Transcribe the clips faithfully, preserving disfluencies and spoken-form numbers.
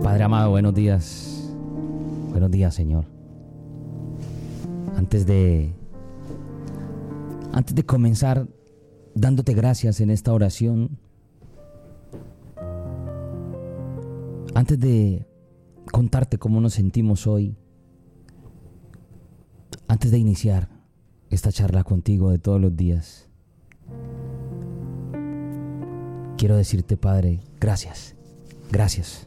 Padre amado, buenos días. Buenos días, Señor. Antes de Antes de comenzar dándote gracias en esta oración, antes de contarte cómo nos sentimos hoy, antes de iniciar esta charla contigo de todos los días, quiero decirte, Padre, gracias, gracias.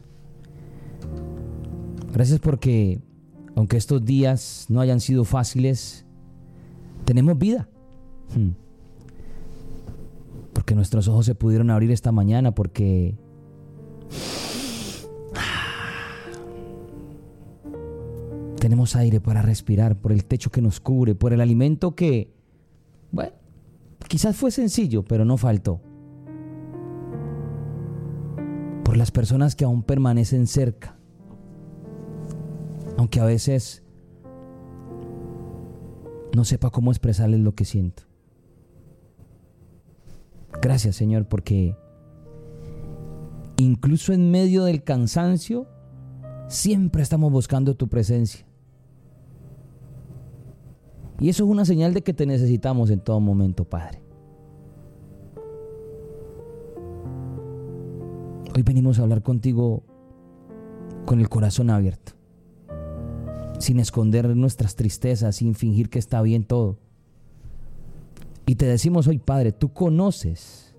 Gracias porque, aunque estos días no hayan sido fáciles, tenemos vida. Hmm. Porque nuestros ojos se pudieron abrir esta mañana, porque tenemos aire para respirar, por el techo que nos cubre, por el alimento que, bueno, quizás fue sencillo, pero no faltó. Por las personas que aún permanecen cerca, aunque a veces no sepa cómo expresarles lo que siento. Gracias, Señor, porque incluso en medio del cansancio, siempre estamos buscando tu presencia. Y eso es una señal de que te necesitamos en todo momento, Padre. Hoy venimos a hablar contigo con el corazón abierto, sin esconder nuestras tristezas, sin fingir que está bien todo. Y te decimos hoy, Padre, tú conoces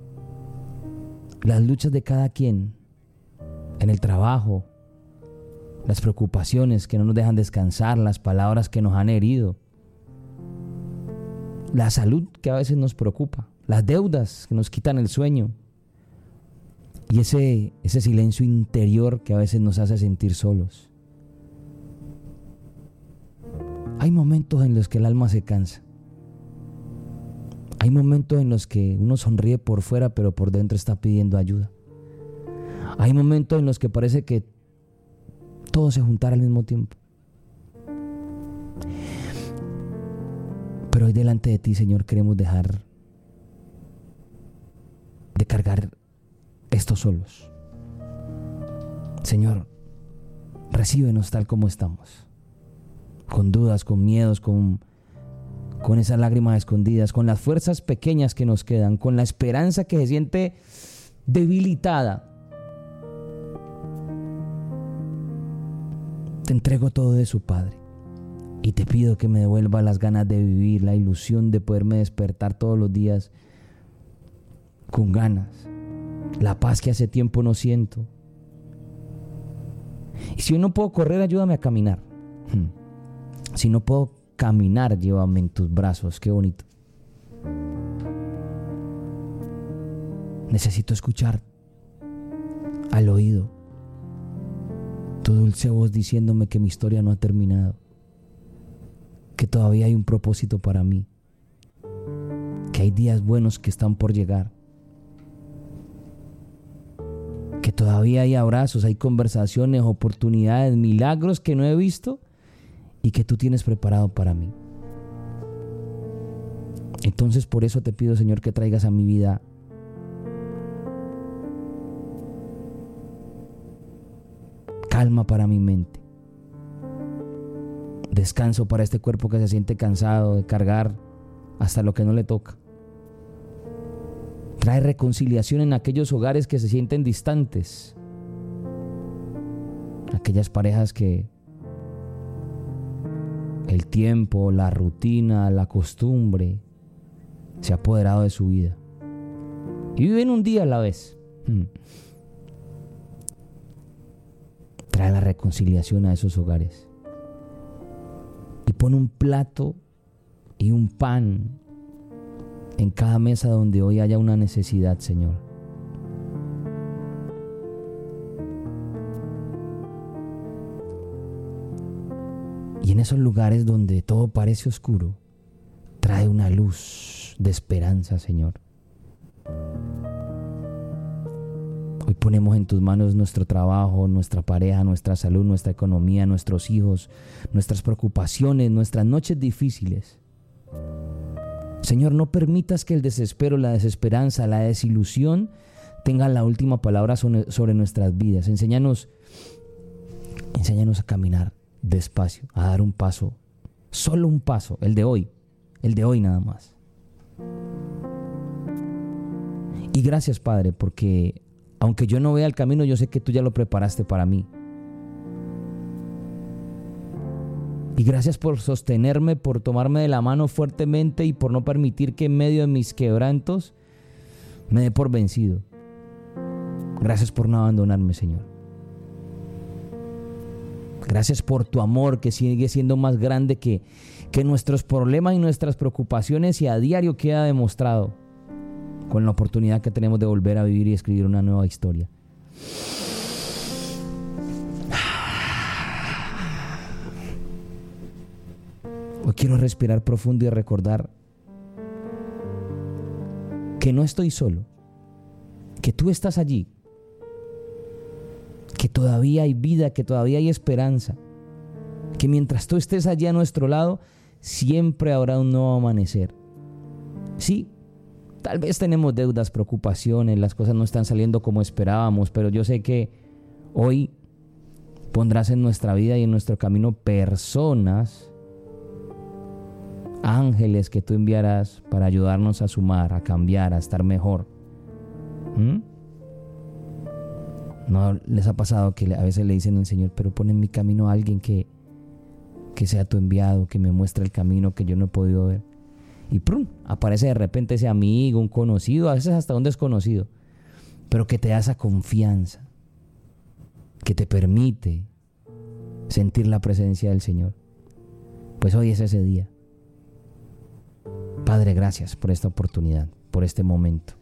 las luchas de cada quien en el trabajo, las preocupaciones que no nos dejan descansar, las palabras que nos han herido, la salud que a veces nos preocupa, las deudas que nos quitan el sueño y ese, ese silencio interior que a veces nos hace sentir solos. Hay momentos en los que el alma se cansa. Hay momentos en los que uno sonríe por fuera, pero por dentro está pidiendo ayuda. Hay momentos en los que parece que todo se juntara al mismo tiempo. Pero hoy delante de ti, Señor, queremos dejar de cargar esto solos. Señor, recíbenos tal como estamos. Con dudas, con miedos, con, con esas lágrimas escondidas, con las fuerzas pequeñas que nos quedan, con la esperanza que se siente debilitada. Te entrego todo eso, Padre, y te pido que me devuelva las ganas de vivir, la ilusión de poderme despertar todos los días con ganas, la paz que hace tiempo no siento. Y si hoy no puedo correr, ayúdame a caminar. Hmm. Si no puedo caminar, llévame en tus brazos. Qué bonito. Necesito escuchar al oído tu dulce voz diciéndome que mi historia no ha terminado, que todavía hay un propósito para mí, que hay días buenos que están por llegar, que todavía hay abrazos, hay conversaciones, oportunidades, milagros que no he visto y que tú tienes preparado para mí. Entonces por eso te pido, Señor, que traigas a mi vida calma para mi mente, descanso para este cuerpo que se siente cansado de cargar hasta lo que no le toca. Trae reconciliación en aquellos hogares que se sienten distantes, aquellas parejas que el tiempo, la rutina, la costumbre se ha apoderado de su vida y viven un día a la vez. Trae la reconciliación a esos hogares y pon un plato y un pan en cada mesa donde hoy haya una necesidad, Señor. Y en esos lugares donde todo parece oscuro, trae una luz de esperanza, Señor. Hoy ponemos en tus manos nuestro trabajo, nuestra pareja, nuestra salud, nuestra economía, nuestros hijos, nuestras preocupaciones, nuestras noches difíciles. Señor, no permitas que el desespero, la desesperanza, la desilusión tenga la última palabra sobre nuestras vidas. Enséñanos, enséñanos a caminar despacio, a dar un paso, solo un paso, el de hoy, el de hoy nada más. Y gracias, Padre, porque aunque yo no vea el camino, yo sé que tú ya lo preparaste para mí. Y gracias por sostenerme, por tomarme de la mano fuertemente y por no permitir que en medio de mis quebrantos me dé por vencido. Gracias por no abandonarme, Señor. Gracias por tu amor que sigue siendo más grande que, que nuestros problemas y nuestras preocupaciones, y a diario queda demostrado con la oportunidad que tenemos de volver a vivir y escribir una nueva historia. Hoy quiero respirar profundo y recordar que no estoy solo, que tú estás allí, que todavía hay vida, que todavía hay esperanza, que mientras tú estés allí a nuestro lado, siempre habrá un nuevo amanecer. Sí, tal vez tenemos deudas, preocupaciones, las cosas no están saliendo como esperábamos, pero yo sé que hoy pondrás en nuestra vida y en nuestro camino personas, ángeles que tú enviarás para ayudarnos a sumar, a cambiar, a estar mejor. ¿Mm? ¿No les ha pasado que a veces le dicen al Señor, pero pon en mi camino a alguien que, que sea tu enviado, que me muestre el camino que yo no he podido ver? Y ¡prum!, aparece de repente ese amigo, un conocido, a veces hasta un desconocido, pero que te da esa confianza, que te permite sentir la presencia del Señor. Pues hoy es ese día. Padre, gracias por esta oportunidad, por este momento.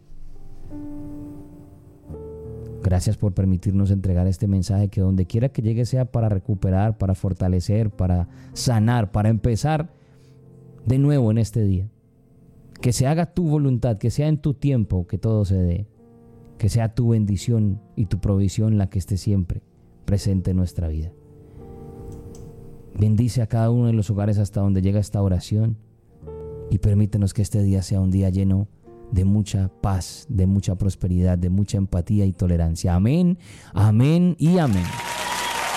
Gracias por permitirnos entregar este mensaje, que donde quiera que llegue sea para recuperar, para fortalecer, para sanar, para empezar de nuevo en este día. Que se haga tu voluntad, que sea en tu tiempo que todo se dé. Que sea tu bendición y tu provisión la que esté siempre presente en nuestra vida. Bendice a cada uno de los hogares hasta donde llega esta oración. Y permítenos que este día sea un día lleno de mucha paz, de mucha prosperidad, de mucha empatía y tolerancia. Amén, amén y amén.